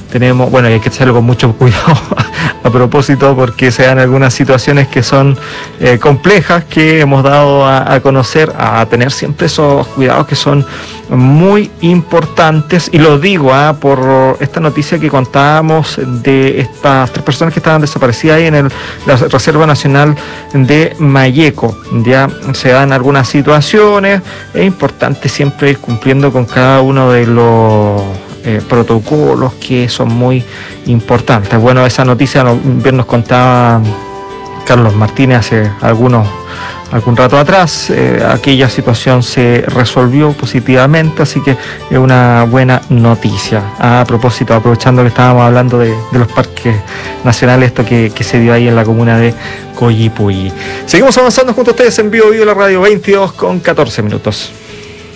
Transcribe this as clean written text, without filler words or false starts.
tenemos, bueno, y hay que hacerlo con mucho cuidado a propósito, porque se dan algunas situaciones que son complejas, que hemos dado a conocer, a tener siempre esos cuidados que son muy importantes. Y lo digo por esta noticia que contábamos de estas 3 personas que estaban desaparecidas ahí en la Reserva Nacional de Mayeco. Ya se dan algunas situaciones, es importante siempre ir cumpliendo con cada uno de los protocolos que son muy importantes. Bueno, esa noticia bien nos contaba Carlos Martínez hace algún rato atrás. Aquella situación se resolvió positivamente, así que es una buena noticia. A propósito, aprovechando que estábamos hablando de los parques nacionales, esto que se dio ahí en la comuna de Coyipulli. Seguimos avanzando junto a ustedes en Vivo Vivo, la radio, 22:14.